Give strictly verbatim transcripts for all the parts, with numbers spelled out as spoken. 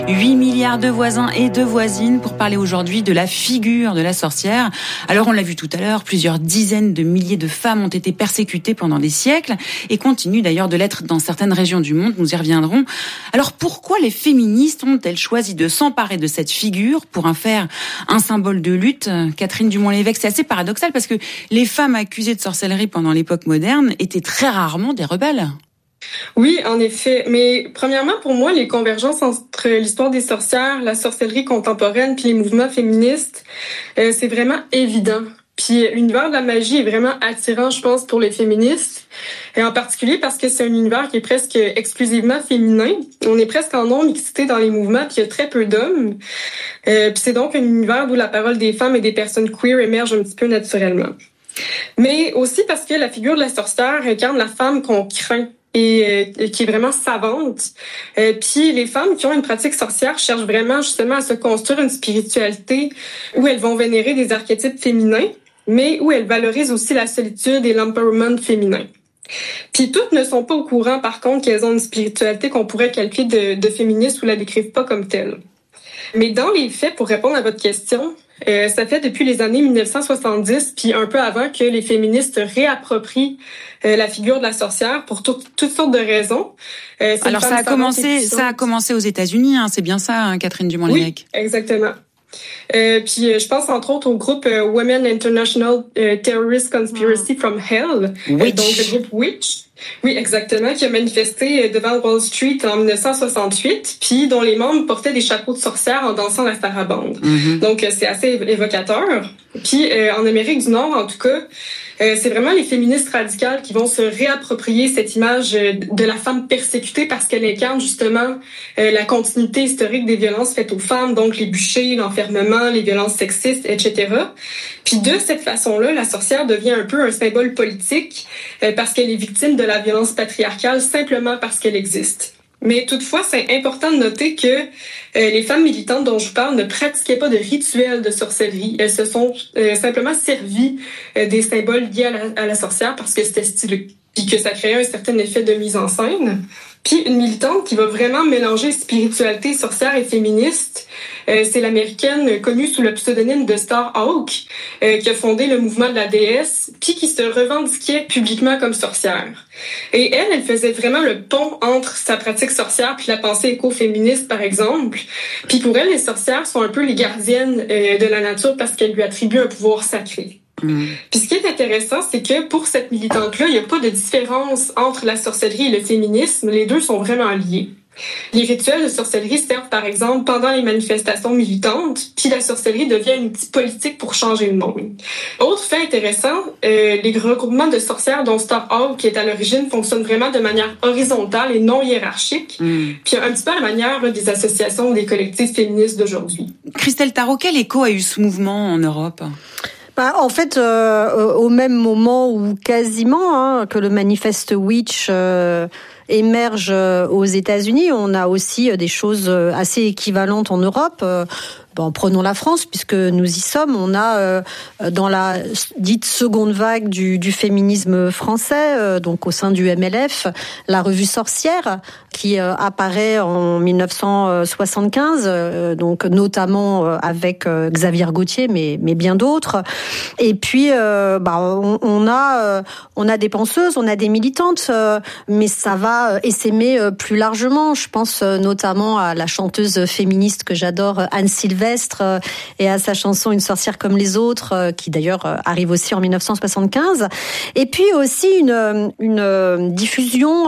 huit milliards de voisins et de voisines pour parler aujourd'hui de la figure de la sorcière. Alors on l'a vu tout à l'heure, plusieurs dizaines de milliers de femmes ont été persécutées pendant des siècles et continuent d'ailleurs de l'être dans certaines régions du monde, nous y reviendrons. Alors pourquoi les féministes ont-elles choisi de s'emparer de cette figure pour en faire un symbole de lutte? Catherine Dumont-Lévesque, c'est assez paradoxal parce que les femmes accusées de sorcellerie pendant l'époque moderne étaient très rarement des rebelles. Oui, en effet. Mais premièrement, pour moi, les convergences entre l'histoire des sorcières, la sorcellerie contemporaine puis les mouvements féministes, euh, c'est vraiment évident. Puis l'univers de la magie est vraiment attirant, je pense, pour les féministes. Et en particulier parce que c'est un univers qui est presque exclusivement féminin. On est presque en non-mixité dans les mouvements, puis il y a très peu d'hommes. Euh, puis c'est donc un univers où la parole des femmes et des personnes queer émerge un petit peu naturellement. Mais aussi parce que la figure de la sorcière incarne la femme qu'on craint et euh, qui est vraiment savante. Euh, puis les femmes qui ont une pratique sorcière cherchent vraiment justement à se construire une spiritualité où elles vont vénérer des archétypes féminins, mais où elles valorisent aussi la solitude et l'empowerment féminin. Puis toutes ne sont pas au courant, par contre, qu'elles ont une spiritualité qu'on pourrait qualifier de, de féministe ou la décrivent pas comme telle. Mais dans les faits, pour répondre à votre question, euh, ça fait depuis les années dix-neuf cent soixante-dix, puis un peu avant, que les féministes réapproprient euh, la figure de la sorcière pour tout, toutes sortes de raisons. Euh, Alors ça a commencé, ça a commencé aux États-Unis, hein, c'est bien ça, hein, Catherine Dumont-Lévesque. Oui, exactement. Euh, puis euh, je pense entre autres au groupe euh, Women International euh, Terrorist Conspiracy from Hell, euh, donc le groupe Witch. Oui, exactement, qui a manifesté devant Wall Street en dix-neuf cent soixante-huit, puis dont les membres portaient des chapeaux de sorcières en dansant la sarabande. Mm-hmm. Donc c'est assez évocateur. Puis euh, en Amérique du Nord, en tout cas, euh, c'est vraiment les féministes radicales qui vont se réapproprier cette image de la femme persécutée parce qu'elle incarne justement euh, la continuité historique des violences faites aux femmes, donc les bûchers, l'enfermement, les violences sexistes, et cetera. Puis de cette façon-là, la sorcière devient un peu un symbole politique euh, parce qu'elle est victime de la violence patriarcale simplement parce qu'elle existe. Mais toutefois, c'est important de noter que euh, les femmes militantes dont je vous parle ne pratiquaient pas de rituels de sorcellerie. Elles se sont euh, simplement servies euh, des symboles liés à la, à la sorcière parce que c'était stylé, puis que ça créait un certain effet de mise en scène. Puis une militante qui va vraiment mélanger spiritualité sorcière et féministe, euh, c'est l'américaine connue sous le pseudonyme de Star Hawk, euh, qui a fondé le mouvement de la déesse, puis qui se revendiquait publiquement comme sorcière. Et elle, elle faisait vraiment le pont entre sa pratique sorcière puis la pensée écoféministe, par exemple. Puis pour elle, les sorcières sont un peu les gardiennes euh, de la nature parce qu'elles lui attribuent un pouvoir sacré. Mmh. Puis ce qui est intéressant, c'est que pour cette militante-là, il n'y a pas de différence entre la sorcellerie et le féminisme. Les deux sont vraiment liés. Les rituels de sorcellerie servent, par exemple, pendant les manifestations militantes, puis la sorcellerie devient une petite politique pour changer le monde. Autre fait intéressant, euh, les regroupements de sorcières dont Star Hawk, qui est à l'origine, fonctionnent vraiment de manière horizontale et non hiérarchique, mmh. puis un petit peu à la manière là, des associations ou des collectifs féministes d'aujourd'hui. Christelle Tarot, quel écho a eu ce mouvement en Europe ? Bah, en fait, euh, au même moment où quasiment hein, que le manifeste Witch euh, émerge euh, aux États-Unis, on a aussi des choses assez équivalentes en Europe. Euh, Bon, prenons la France, puisque nous y sommes. On a, euh, dans la dite seconde vague du, du féminisme français, euh, donc au sein du M L F, la revue Sorcière, qui euh, apparaît en dix-neuf cent soixante-quinze, euh, donc notamment euh, avec euh, Xavier Gauthier, mais, mais bien d'autres. Et puis, euh, bah, on, on a, euh, on a des penseuses, on a des militantes, euh, mais ça va essaimer euh, plus largement. Je pense euh, notamment à la chanteuse féministe que j'adore, Anne Sylvestre, et à sa chanson Une sorcière comme les autres, qui d'ailleurs arrive aussi en dix-neuf cent soixante-quinze. Et puis aussi une, une diffusion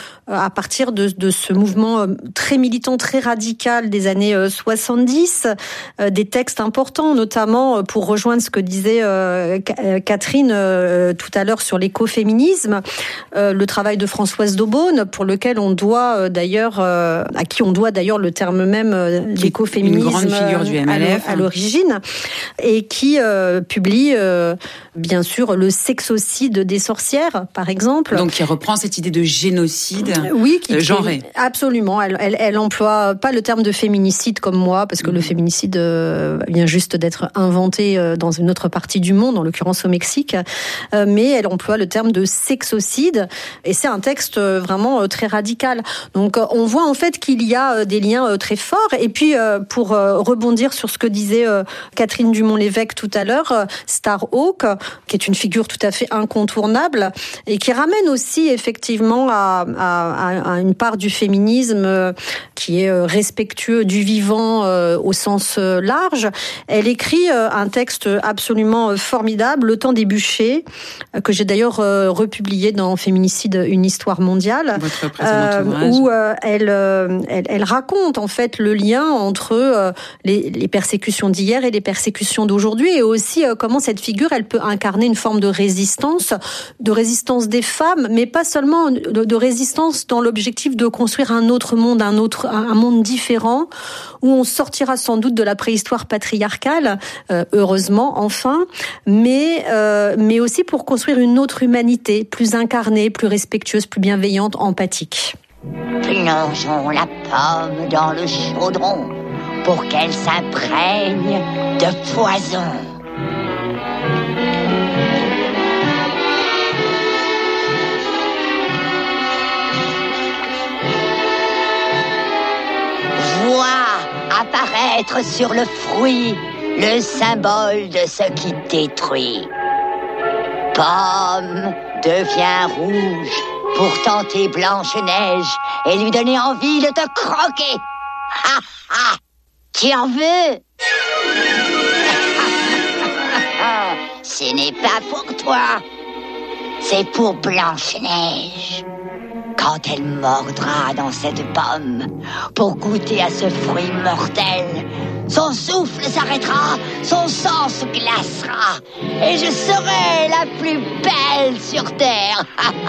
à partir de, de ce mouvement très militant, très radical des années soixante-dix, des textes importants, notamment pour rejoindre ce que disait Catherine tout à l'heure sur l'écoféminisme, le travail de Françoise d'Aubonne, pour lequel on doit d'ailleurs, à qui on doit d'ailleurs le terme même d'écoféminisme. Une grande figure du M L F à l'origine, et qui euh, publie euh, bien sûr le sexocide des sorcières, par exemple. Donc qui reprend cette idée de génocide oui, qui, genré. Qui, absolument. Elle, elle, elle emploie pas le terme de féminicide comme moi, parce que mmh. le féminicide euh, vient juste d'être inventé euh, dans une autre partie du monde, en l'occurrence au Mexique. Euh, mais elle emploie le terme de sexocide, et c'est un texte euh, vraiment euh, très radical. Donc euh, on voit en fait qu'il y a euh, des liens euh, très forts. Et puis euh, pour euh, rebondir sur ce que disait euh, Catherine Dumont-Lévesque tout à l'heure, euh, Starhawk, qui est une figure tout à fait incontournable et qui ramène aussi effectivement à, à, à une part du féminisme euh, qui est euh, respectueux du vivant euh, au sens euh, large. Elle écrit euh, un texte absolument euh, formidable, Le temps des bûchers, euh, que j'ai d'ailleurs euh, republié dans Féminicide, une histoire mondiale, euh, où euh, elle, euh, elle, elle raconte en fait le lien entre euh, les, les persécutions d'hier et les persécutions d'aujourd'hui, et aussi euh, comment cette figure elle peut incarner une forme de résistance, de résistance des femmes, mais pas seulement de, de résistance dans l'objectif de construire un autre monde, un autre, un monde différent, où on sortira sans doute de la préhistoire patriarcale, euh, heureusement enfin, mais euh, mais aussi pour construire une autre humanité, plus incarnée, plus respectueuse, plus bienveillante, empathique. Plongeons la pomme dans le chaudron pour qu'elle s'imprègne de poison. Vois apparaître sur le fruit le symbole de ce qui détruit. Pomme devient rouge pour tenter Blanche-Neige et lui donner envie de te croquer. Ha ha! Tu en veux? Ce n'est pas pour toi, c'est pour Blanche-Neige. Quand elle mordra dans cette pomme pour goûter à ce fruit mortel, son souffle s'arrêtera, son sang se glacera, et je serai la plus belle sur Terre.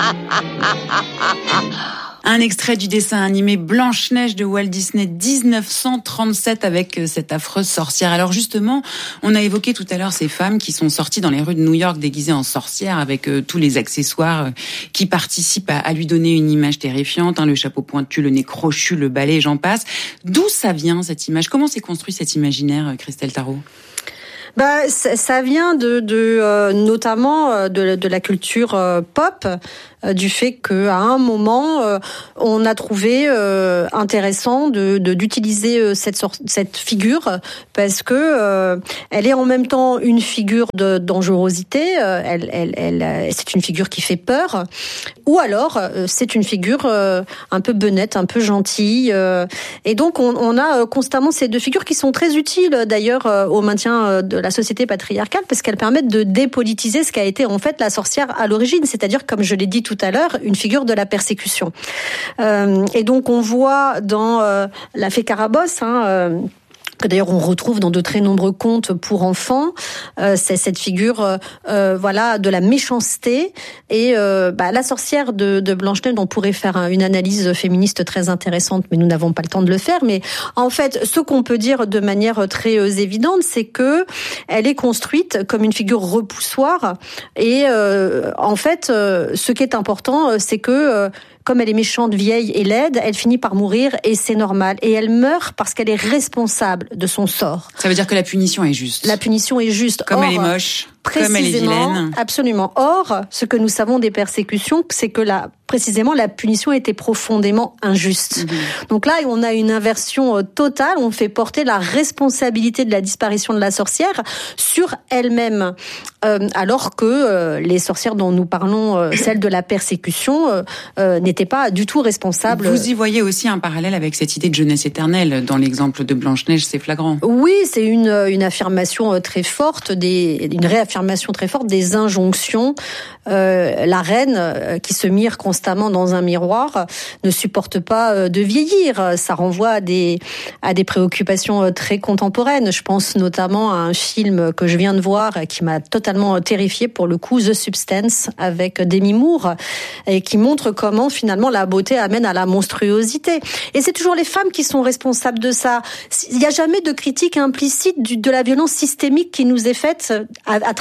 Un extrait du dessin animé Blanche-Neige de Walt Disney dix-neuf cent trente-sept avec cette affreuse sorcière. Alors justement, on a évoqué tout à l'heure ces femmes qui sont sorties dans les rues de New York déguisées en sorcières avec euh, tous les accessoires euh, qui participent à, à lui donner une image terrifiante, hein, le chapeau pointu, le nez crochu, le balai, j'en passe. D'où ça vient cette image? Comment s'est construit cet imaginaire, Christelle Tarot? Bah, ça vient de, de euh, notamment de, de la culture euh, pop, euh, du fait qu'à un moment, euh, on a trouvé euh, intéressant de, de d'utiliser cette sorte, cette figure, parce que euh, elle est en même temps une figure de dangerosité. Euh, elle, elle, elle, c'est une figure qui fait peur, ou alors euh, c'est une figure euh, un peu benette, un peu gentille. Euh, et donc, on, on a constamment ces deux figures qui sont très utiles, d'ailleurs, euh, au maintien de la société patriarcale, parce qu'elles permettent de dépolitiser ce qu'a été en fait la sorcière à l'origine, c'est-à-dire, comme je l'ai dit tout à l'heure, une figure de la persécution. Euh, et donc on voit dans euh, la Fée Carabosse, hein, euh, que d'ailleurs on retrouve dans de très nombreux contes pour enfants, euh, c'est cette figure euh, voilà, de la méchanceté, et euh, bah, la sorcière de, de Blanche-Neige, on pourrait faire une analyse féministe très intéressante, mais nous n'avons pas le temps de le faire. Mais en fait, ce qu'on peut dire de manière très euh, évidente, c'est que elle est construite comme une figure repoussoire, et euh, en fait, euh, ce qui est important, c'est que euh, comme elle est méchante, vieille et laide, elle finit par mourir, et c'est normal. Et elle meurt parce qu'elle est responsable de son sort. Ça veut dire que la punition est juste. La punition est juste. Comme Or, elle est moche, comme elle est précisément, vilaine. Absolument. Or, ce que nous savons des persécutions, c'est que la, précisément, la punition était profondément injuste. Mmh. Donc là, on a une inversion totale. On fait porter la responsabilité de la disparition de la sorcière sur elle-même. Euh, alors que euh, les sorcières dont nous parlons, euh, celles de la persécution, euh, euh, n'étaient pas du tout responsables. Vous y voyez aussi un parallèle avec cette idée de jeunesse éternelle. Dans l'exemple de Blanche-Neige, c'est flagrant. Oui, c'est une, une affirmation très forte, des, une réaffirmation très forte des injonctions. Euh, la reine, euh, qui se mire constamment dans un miroir, ne supporte pas euh, de vieillir. Ça renvoie à des, à des préoccupations euh, très contemporaines. Je pense notamment à un film que je viens de voir qui m'a totalement terrifiée, pour le coup, The Substance, avec Demi Moore, et qui montre comment finalement la beauté amène à la monstruosité. Et c'est toujours les femmes qui sont responsables de ça. Il n'y a jamais de critique implicite du, de la violence systémique qui nous est faite à, à travers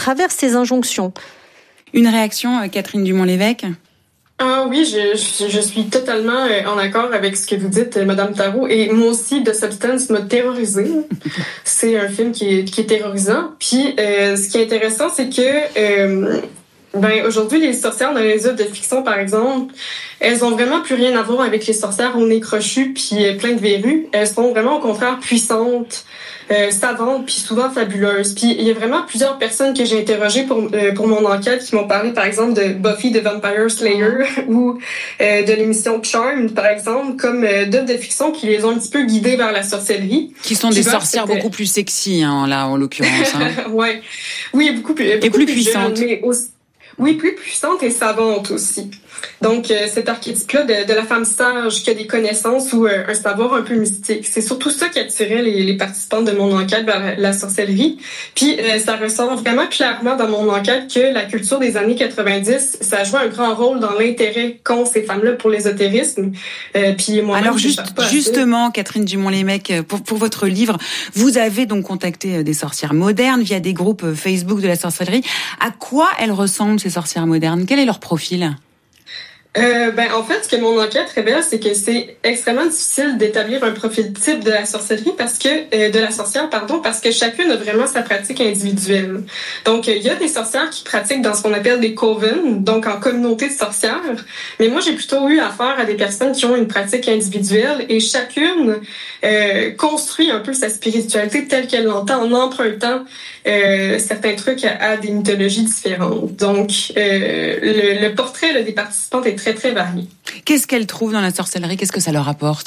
travers ces injonctions. Une réaction, Catherine Dumont-Lévesque ? Ah oui, je, je, je suis totalement en accord avec ce que vous dites, Madame Tarot. Et moi aussi, The Substance m'a terrorisée. C'est un film qui est, qui est terrorisant. Puis, euh, ce qui est intéressant, c'est que euh, ben aujourd'hui, les sorcières dans les œuvres de fiction, par exemple, elles ont vraiment plus rien à voir avec les sorcières au nez crochu puis plein de verrues. Elles sont vraiment au contraire puissantes, euh, savantes puis souvent fabuleuses. Puis il y a vraiment plusieurs personnes que j'ai interrogées pour euh, pour mon enquête qui m'ont parlé par exemple de Buffy the Vampire Slayer ou euh, de l'émission Charmed par exemple, comme euh, d'œuvres de fiction qui les ont un petit peu guidées vers la sorcellerie. Qui sont qui des sorcières beaucoup plus sexy, hein, là en l'occurrence. Hein. Ouais, oui, beaucoup plus beaucoup et plus, plus puissantes. Jeunes, mais aussi Oui, plus puissante et savante aussi. Donc, euh, cet archétype-là de, de la femme sage qui a des connaissances ou euh, un savoir un peu mystique, c'est surtout ça qui attirait les, les participants de mon enquête vers la, la sorcellerie. Puis, euh, ça ressort vraiment clairement dans mon enquête que la culture des années quatre-vingt-dix, ça a joué un grand rôle dans l'intérêt qu'ont ces femmes-là pour l'ésotérisme. Euh, puis moi Alors, juste, justement, Catherine Dumont-Lévesque, pour, pour votre livre, vous avez donc contacté des sorcières modernes via des groupes Facebook de la sorcellerie. À quoi elles ressemblent, ces sorcières modernes? Quel est leur profil? Euh, ben, en fait, ce que mon enquête révèle, c'est que c'est extrêmement difficile d'établir un profil type de la sorcellerie parce que, euh, de la sorcière, pardon, parce que chacune a vraiment sa pratique individuelle. Donc, il y a des sorcières qui pratiquent dans ce qu'on appelle des coven, donc en communauté de sorcières. Mais moi, j'ai plutôt eu affaire à des personnes qui ont une pratique individuelle et chacune, euh, construit un peu sa spiritualité telle qu'elle l'entend en empruntant, euh, certains trucs à, à des mythologies différentes. Donc, euh, le, le portrait là, des participantes est très, très varié. Qu'est-ce qu'elles trouvent dans la sorcellerie? Qu'est-ce que ça leur apporte?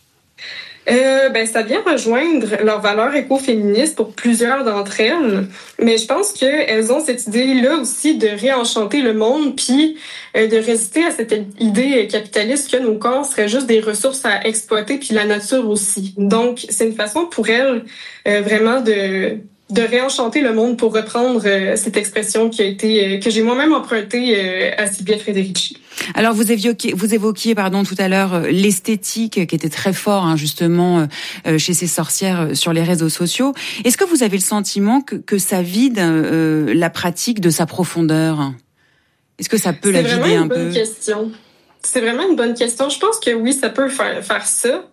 Euh, ben, ça vient rejoindre leurs valeurs écoféministes pour plusieurs d'entre elles, mais je pense qu'elles ont cette idée-là aussi de réenchanter le monde, puis euh, de résister à cette idée capitaliste que nos corps seraient juste des ressources à exploiter, puis la nature aussi. Donc, c'est une façon pour elles euh, vraiment de... de réenchanter le monde, pour reprendre euh, cette expression qui a été euh, que j'ai moi-même empruntée euh, à Silvia Federici. Alors vous évoquiez, vous évoquiez pardon tout à l'heure euh, l'esthétique qui était très fort hein, justement euh, chez ces sorcières euh, sur les réseaux sociaux. Est-ce que vous avez le sentiment que, que ça vide euh, la pratique de sa profondeur? Est-ce que ça peut la vider un peu? C'est vraiment une bonne question. C'est vraiment une bonne question. Je pense que oui, ça peut faire, faire ça.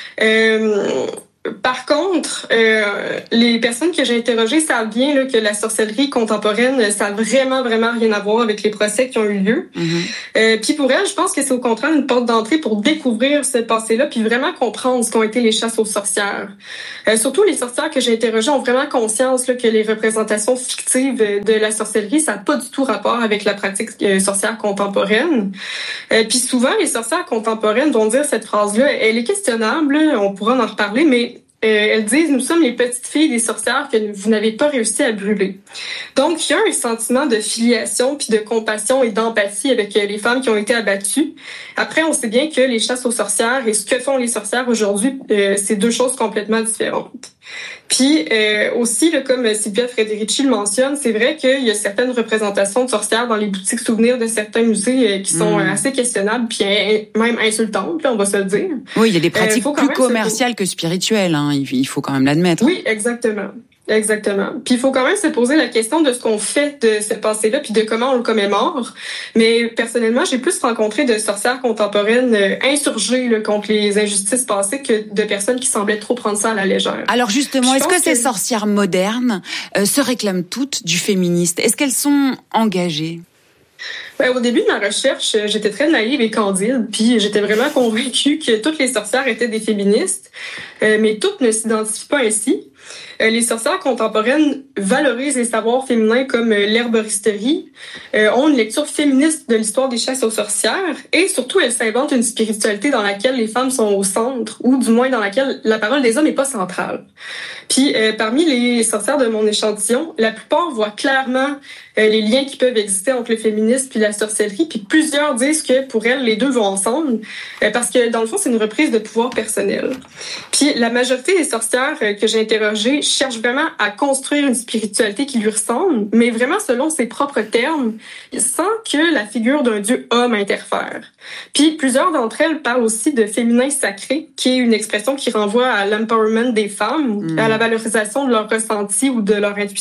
Euh, Par contre, euh, les personnes que j'ai interrogées savent bien là, que la sorcellerie contemporaine, ça n'a vraiment, vraiment rien à voir avec les procès qui ont eu lieu. Mm-hmm. Euh, puis pour elles, je pense que c'est au contraire une porte d'entrée pour découvrir ce passé-là puis vraiment comprendre ce qu'ont été les chasses aux sorcières. Euh, surtout, les sorcières que j'ai interrogées ont vraiment conscience là, que les représentations fictives de la sorcellerie, ça n'a pas du tout rapport avec la pratique euh, sorcière contemporaine. Euh, puis souvent, les sorcières contemporaines vont dire cette phrase-là, elle est questionnable, là, on pourra en reparler, mais Euh, elles disent « Nous sommes les petites filles des sorcières que vous n'avez pas réussi à brûler ». Donc, il y a un sentiment de filiation, puis de compassion et d'empathie avec les femmes qui ont été abattues. Après, on sait bien que les chasses aux sorcières et ce que font les sorcières aujourd'hui, euh, c'est deux choses complètement différentes. Puis euh, aussi, là, comme Silvia Federici le mentionne, c'est vrai qu'il y a certaines représentations de sorcières dans les boutiques souvenirs de certains musées euh, qui sont mmh. assez questionnables, puis euh, même insultantes, là, on va se le dire. Oui, il y a des pratiques euh, plus commerciales se... que spirituelles, hein, il faut quand même l'admettre. Oui, exactement. Exactement. Puis il faut quand même se poser la question de ce qu'on fait de ce passé-là, puis de comment on le commémore. Mais personnellement, j'ai plus rencontré de sorcières contemporaines euh, insurgées là, contre les injustices passées que de personnes qui semblaient trop prendre ça à la légère. Alors justement, est-ce que, que ces sorcières modernes euh, se réclament toutes du féministe? Est-ce qu'elles sont engagées? Ben, au début de ma recherche, j'étais très naïve et candide, puis j'étais vraiment convaincue que toutes les sorcières étaient des féministes, euh, mais toutes ne s'identifient pas ainsi. Euh, les sorcières contemporaines valorisent les savoirs féminins comme euh, l'herboristerie, euh, ont une lecture féministe de l'histoire des chasses aux sorcières, et surtout elles s'inventent une spiritualité dans laquelle les femmes sont au centre, ou du moins dans laquelle la parole des hommes n'est pas centrale. Puis euh, parmi les sorcières de mon échantillon, la plupart voient clairement euh, les liens qui peuvent exister entre le féminisme puis la sorcellerie, puis plusieurs disent que pour elles, les deux vont ensemble, euh, parce que dans le fond, c'est une reprise de pouvoir personnel. Puis la majorité des sorcières euh, que j'ai interrogées cherchent vraiment à construire une spiritualité qui lui ressemble, mais vraiment selon ses propres termes, sans que la figure d'un dieu homme interfère. Puis plusieurs d'entre elles parlent aussi de féminin sacré, qui est une expression qui renvoie à l'empowerment des femmes, mmh. à la valorisation de leur ressenti ou de leur intuition.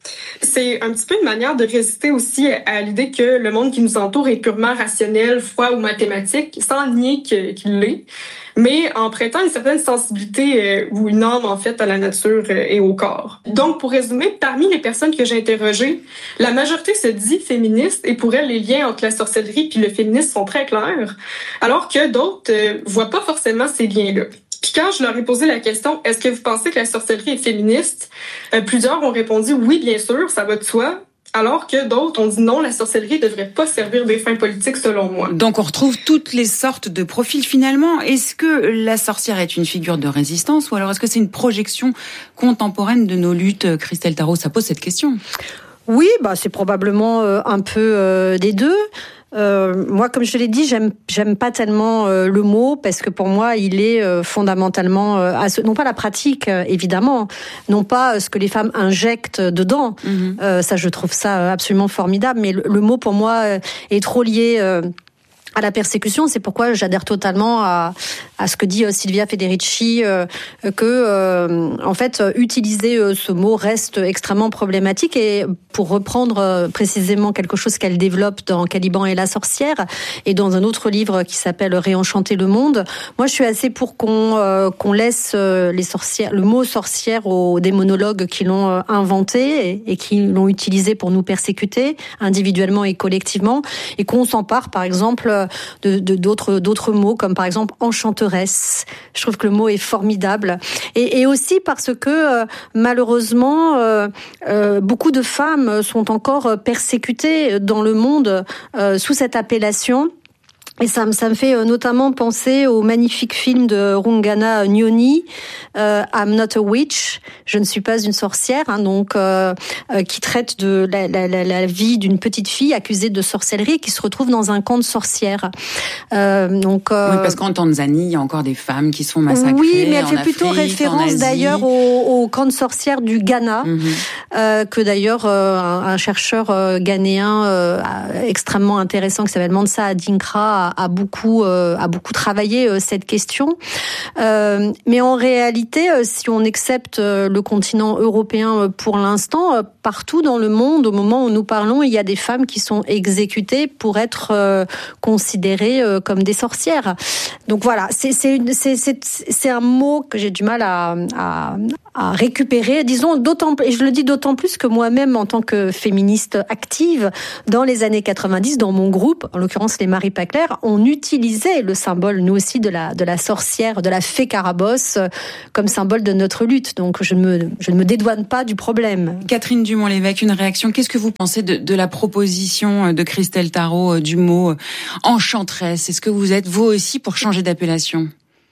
C'est un petit peu une manière de résister aussi à l'idée que le monde qui nous entoure est purement rationnel, froid ou mathématique, sans nier que, qu'il l'est, mais en prêtant une certaine sensibilité ou une âme, en fait, à la nature et au corps. Donc, pour résumer, parmi les personnes que j'ai interrogées, la majorité se dit féministe et pour elles, les liens entre la sorcellerie et le féminisme sont très clairs, alors que d'autres euh, voient pas forcément ces liens-là. Puis quand je leur ai posé la question, est-ce que vous pensez que la sorcellerie est féministe? Euh, plusieurs ont répondu oui, bien sûr, ça va de soi. Alors que d'autres ont dit non, la sorcellerie ne devrait pas servir des fins politiques selon moi. Donc on retrouve toutes les sortes de profils finalement. Est-ce que la sorcière est une figure de résistance ou alors est-ce que c'est une projection contemporaine de nos luttes? Christelle Tarot, ça pose cette question. Oui, bah c'est probablement euh, un peu euh, des deux. Euh, moi, comme je l'ai dit, j'aime j'aime pas tellement euh, le mot parce que pour moi, il est euh, fondamentalement euh, à ce, non pas la pratique euh, évidemment, non pas euh, ce que les femmes injectent dedans. Mm-hmm. Euh, ça, je trouve ça absolument formidable. Mais le, le mot pour moi euh, est trop lié. Euh, à la persécution, c'est pourquoi j'adhère totalement à, à ce que dit Silvia Federici, euh, que euh, en fait utiliser euh, ce mot reste extrêmement problématique. Et pour reprendre euh, précisément quelque chose qu'elle développe dans Caliban et la sorcière et dans un autre livre qui s'appelle Réenchanter le monde, moi je suis assez pour qu'on euh, qu'on laisse euh, les sorcières, le mot sorcière aux démonologues qui l'ont euh, inventé et, et qui l'ont utilisé pour nous persécuter individuellement et collectivement, et qu'on s'empare par exemple De, de, d'autres, d'autres mots, comme par exemple enchanteresse. Je trouve que le mot est formidable. Et, et aussi parce que, euh, malheureusement, euh, euh, beaucoup de femmes sont encore persécutées dans le monde euh, sous cette appellation. Et ça, ça me fait notamment penser au magnifique film de Rungana Nyoni, euh, I'm Not a Witch, je ne suis pas une sorcière, hein, donc euh, euh, qui traite de la, la, la, la vie d'une petite fille accusée de sorcellerie qui se retrouve dans un camp de sorcières. Euh, donc, euh, oui, parce qu'en Tanzanie, il y a encore des femmes qui sont massacrées. Oui, mais elle fait Afrique, plutôt référence d'ailleurs au, au camp de sorcières du Ghana, mm-hmm. euh, que d'ailleurs euh, un, un chercheur euh, ghanéen euh, extrêmement intéressant qui s'appelle Mansa Adinkra a beaucoup euh, a beaucoup travaillé euh, cette question. Euh, mais en réalité, euh, si on accepte euh, le continent européen euh, pour l'instant, euh, partout dans le monde, au moment où nous parlons, il y a des femmes qui sont exécutées pour être euh, considérées euh, comme des sorcières. Donc voilà, c'est c'est une, c'est c'est c'est un mot que j'ai du mal à à, à récupérer. Disons d'autant, et je le dis d'autant plus que moi-même, en tant que féministe active, dans les années quatre-vingt-dix, dans mon groupe, en l'occurrence les Marie Pacler, on utilisait le symbole, nous aussi, de la, de la sorcière, de la fée Carabosse, comme symbole de notre lutte. Donc, je ne me, je ne me dédouane pas du problème. Catherine Dumont-Lévesque, une réaction. Qu'est-ce que vous pensez de, de la proposition de Christelle Tarot du mot enchanteresse? Est-ce que vous êtes, vous aussi, pour changer d'appellation?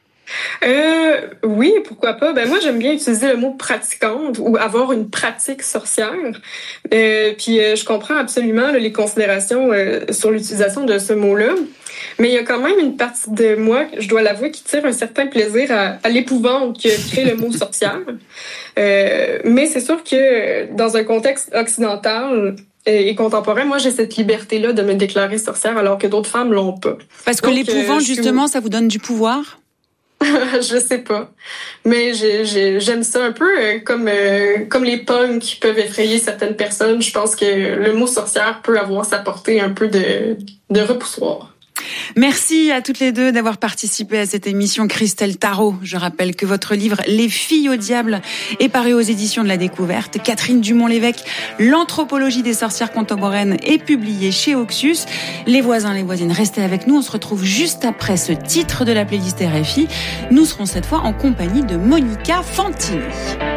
Euh, oui, pourquoi pas. Ben moi, j'aime bien utiliser le mot pratiquante ou avoir une pratique sorcière. Euh, puis euh, je comprends absolument là, les considérations euh, sur l'utilisation de ce mot-là. Mais il y a quand même une partie de moi, je dois l'avouer, qui tire un certain plaisir à, à l'épouvante que crée le mot sorcière. Euh, mais c'est sûr que dans un contexte occidental et contemporain, moi, j'ai cette liberté-là de me déclarer sorcière alors que d'autres femmes l'ont pas. Parce que Donc, l'épouvante, euh, justement, suis... ça vous donne du pouvoir? Je sais pas, mais j'ai, j'ai, j'aime ça un peu euh, comme euh, comme les punks qui peuvent effrayer certaines personnes. Je pense que le mot sorcière peut avoir sa portée un peu de de repoussoir. Merci à toutes les deux d'avoir participé à cette émission. Christelle Tarot, je rappelle que votre livre Les filles au diable est paru aux éditions de la Découverte. Catherine Dumont-Lévesque, L'anthropologie des sorcières contemporaines est publiée chez Oxus. Les voisins, les voisines, restez avec nous. On se retrouve juste après ce titre de la playlist R F I. Nous serons cette fois en compagnie de Monica Fantini.